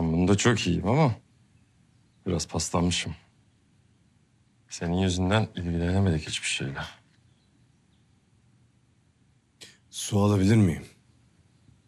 Ben bunda çok iyiyim ama biraz paslanmışım. Senin yüzünden ilgilenemedik hiçbir şeyle. Su alabilir miyim?